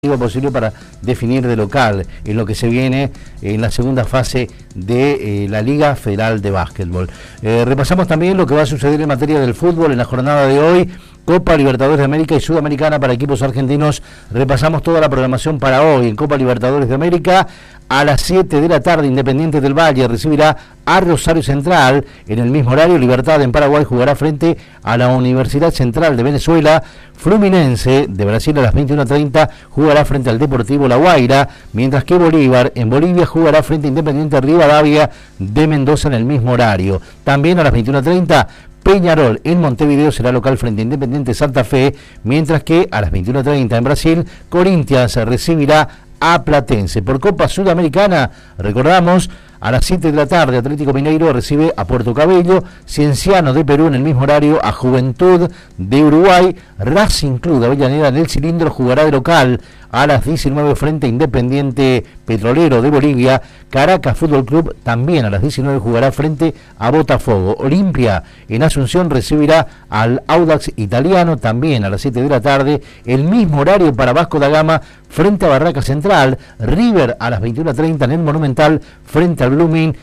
posible para definir de local en lo que se viene en la segunda fase de la Liga Federal de Básquetbol. Repasamos también lo que va a suceder en materia del fútbol en la jornada de hoy. Copa Libertadores de América y Sudamericana para equipos argentinos. Repasamos toda la programación para hoy en Copa Libertadores de América. A las 7 de la tarde, Independiente del Valle recibirá a Rosario Central. En el mismo horario, Libertad en Paraguay jugará frente a la Universidad Central de Venezuela. Fluminense de Brasil a las 21:30 jugará frente al Deportivo La Guaira, mientras que Bolívar en Bolivia jugará frente a Independiente Rivadavia de Mendoza en el mismo horario. También a las 21:30, Peñarol en Montevideo será local frente a Independiente Santa Fe, mientras que a las 21:30 en Brasil, Corinthians recibirá a Platense. Por Copa Sudamericana, recordamos, a las 7 de la tarde, Atlético Mineiro recibe a Puerto Cabello, Cienciano de Perú en el mismo horario a Juventud de Uruguay, Racing Club de Avellaneda en el Cilindro jugará de local a las 19 frente a Independiente Petrolero de Bolivia, Caracas Fútbol Club también a las 19 jugará frente a Botafogo, Olimpia en Asunción recibirá al Audax Italiano también a las 7 de la tarde, el mismo horario para Vasco da Gama frente a Barraca Central, River a las 21:30 en el Monumental frente al Blooming,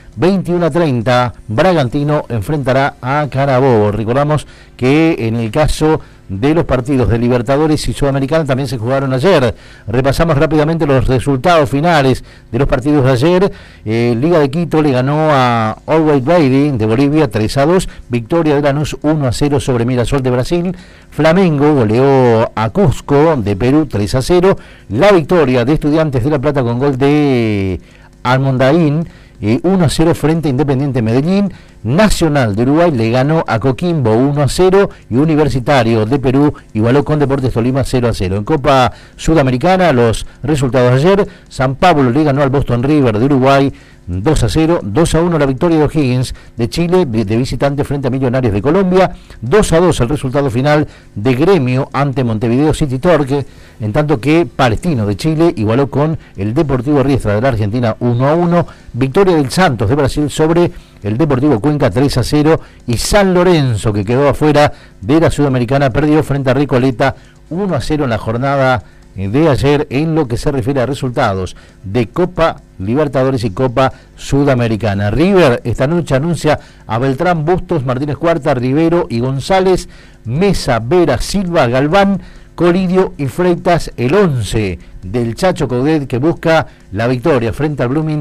21:30 Bragantino enfrentará a Carabobo. Recordamos que en el caso de los partidos de Libertadores y Sudamericana también se jugaron ayer. Repasamos rápidamente los resultados finales de los partidos de ayer. Liga de Quito le ganó a Always Ready de Bolivia 3-2, victoria de Lanús 1-0 sobre Mirasol de Brasil. Flamengo goleó a Cusco de Perú 3-0. La victoria de Estudiantes de La Plata con gol de Almondaín 1-0 frente a Independiente Medellín. Nacional de Uruguay le ganó a Coquimbo 1-0 y Universitario de Perú igualó con Deportes Tolima 0-0. En Copa Sudamericana los resultados de ayer: San Pablo le ganó al Boston River de Uruguay 2-0, 2-1 la victoria de O'Higgins de Chile de visitante frente a Millonarios de Colombia, 2-2 el resultado final de Gremio ante Montevideo City Torque, en tanto que Palestino de Chile igualó con el Deportivo Riestra de la Argentina 1-1, victoria del Santos de Brasil sobre el Deportivo Cuenca 3-0 y San Lorenzo, que quedó afuera de la Sudamericana, perdió frente a Recoleta 1-0 en la jornada de ayer en lo que se refiere a resultados de Copa Libertadores y Copa Sudamericana. River esta noche anuncia a Beltrán, Bustos, Martínez Cuarta, Rivero y González, Mesa, Vera, Silva, Galván, Colidio y Freitas, el 11 del Chacho Coudet, que busca la victoria frente al Blooming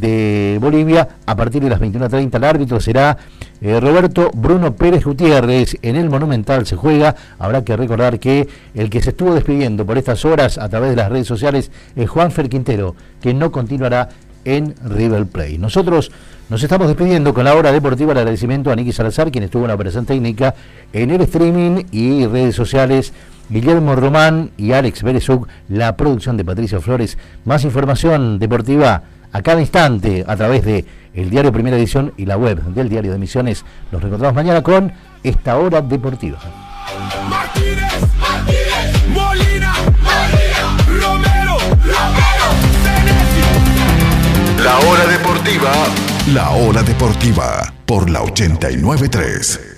de Bolivia. A partir de las 21:30 el árbitro será Roberto Bruno Pérez Gutiérrez. En el Monumental se juega. Habrá que recordar que el que se estuvo despidiendo por estas horas a través de las redes sociales es Juanfer Quintero, que no continuará en River Plate. Nosotros nos estamos despidiendo con la hora deportiva. El agradecimiento a Nicky Salazar, quien estuvo en la operación técnica, en el streaming y redes sociales Guillermo Román y Alex Berezuc, la producción de Patricia Flores. Más información deportiva a cada instante a través de el diario Primera Edición y la web del Diario de Misiones. Nos reencontramos mañana con Esta Hora Deportiva. Martínez, Molina, Romero, Senesi. La Hora Deportiva por la 89.3.